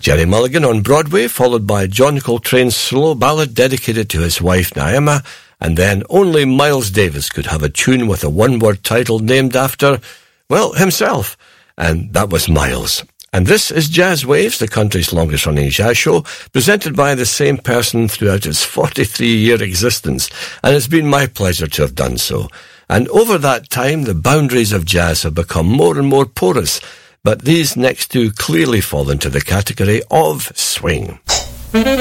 Jerry Mulligan on Broadway, followed by John Coltrane's slow ballad dedicated to his wife Naima, and then only Miles Davis could have a tune with a one-word title named after, well, himself, and that was Miles. And this is Jazz Waves, the country's longest-running jazz show, presented by the same person throughout its 43-year existence, and it's been my pleasure to have done so. And over that time, the boundaries of jazz have become more and more porous, but these next two clearly fall into the category of swing.